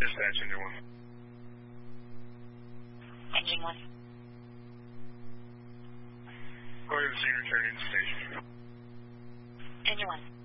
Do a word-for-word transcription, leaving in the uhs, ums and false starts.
dispatch, engine one. Engine one. Go ahead and see you returning to the station. Engine one.